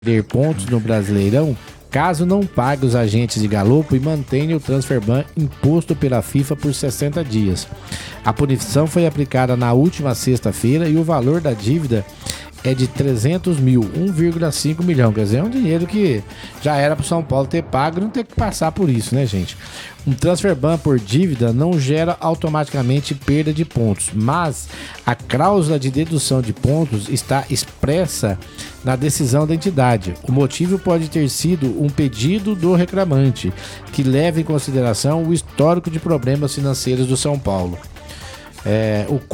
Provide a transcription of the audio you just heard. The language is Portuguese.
perder pontos no Brasileirão caso não pague os agentes de galopo e mantenha o transferban imposto pela FIFA por 60 dias. A punição foi aplicada na última sexta-feira e o valor da dívida é de 300 mil, 1,5 milhão. Quer dizer, é um dinheiro que já era para o São Paulo ter pago e não ter que passar por isso, né, gente? Um transferban por dívida não gera automaticamente perda de pontos, mas a cláusula de dedução de pontos está expressa na decisão da entidade. O motivo pode ter sido um pedido do reclamante, que leva em consideração o histórico de problemas financeiros do São Paulo.